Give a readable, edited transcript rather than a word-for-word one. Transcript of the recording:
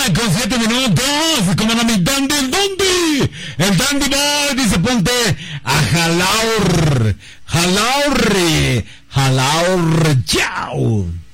con 7 minutos. Como no, mi dandy, el dandy. El dandy boy dice ponte a jalaur. Jalaur. Jalaur. Chao.